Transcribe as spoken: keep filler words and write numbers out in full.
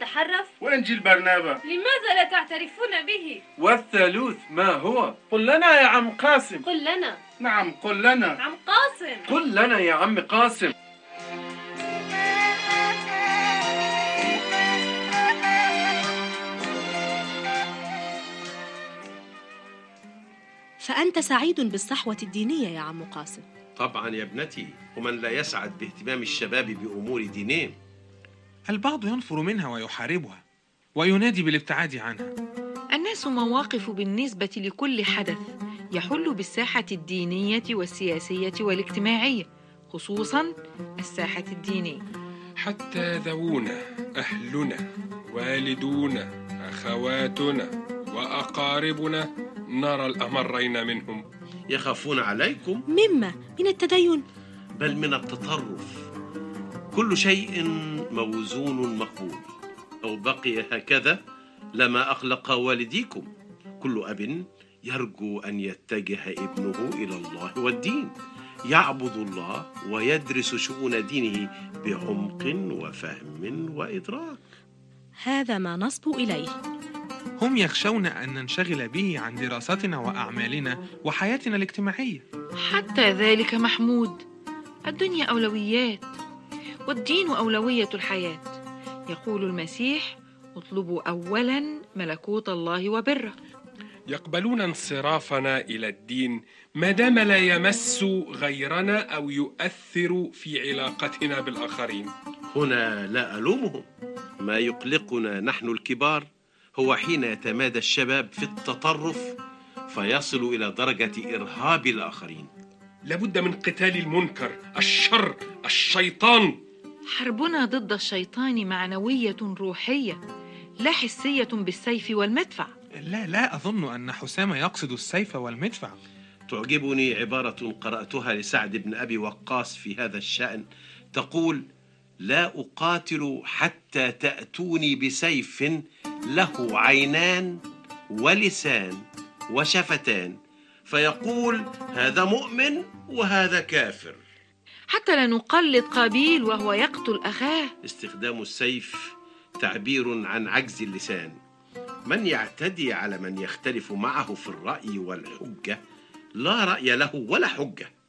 تحرف. وإنجيل برنابا لماذا لا تعترفون به؟ والثالوث ما هو؟ قل لنا يا عم قاسم. قل لنا. نعم قل لنا. عم قاسم قل لنا يا عم قاسم. فأنت سعيد بالصحوة الدينية يا عم قاسم. طبعا يا ابنتي، ومن لا يسعد باهتمام الشباب بأمور دينهم؟ البعض ينفر منها ويحاربها وينادي بالابتعاد عنها. الناس مواقف بالنسبة لكل حدث يحل بالساحة الدينية والسياسية والاجتماعية، خصوصا الساحة الدينية. حتى ذوونا، أهلنا، والدونا، أخواتنا وأقاربنا نرى الأمرين منهم. يخافون عليكم؟ مما؟ من التدين؟ بل من التطرف. كل شيء موزون مقبول، أو بقي هكذا لما أقلق والديكم. كل أب يرجو أن يتجه ابنه إلى الله والدين، يعبد الله ويدرس شؤون دينه بعمق وفهم وإدراك. هذا ما نصبو إليه. هم يخشون أن ننشغل به عن دراستنا وأعمالنا وحياتنا الاجتماعية. حتى ذلك محمود، الدنيا أولويات والدين أولوية الحياة. يقول المسيح: اطلبوا أولا ملكوت الله وبره. يقبلون انصرافنا إلى الدين ما دام لا يمس غيرنا أو يؤثر في علاقتنا بالآخرين. هنا لا ألومهم. ما يقلقنا نحن الكبار هو حين يتمادى الشباب في التطرف فيصل إلى درجة إرهاب الآخرين. لابد من قتال المنكر، الشر، الشيطان. حربنا ضد الشيطان معنوية روحية، لا حسية بالسيف والمدفع. لا لا أظن أن حسام يقصد السيف والمدفع. تعجبني عبارة قرأتها لسعد بن أبي وقاص في هذا الشأن، تقول: لا أقاتل حتى تأتوني بسيف له عينان ولسان وشفتان، فيقول هذا مؤمن وهذا كافر. حتى لا نقلد قابيل وهو يقتل أخاه. استخدام السيف تعبير عن عجز اللسان. من يعتدي على من يختلف معه في الرأي والحجة لا رأي له ولا حجة.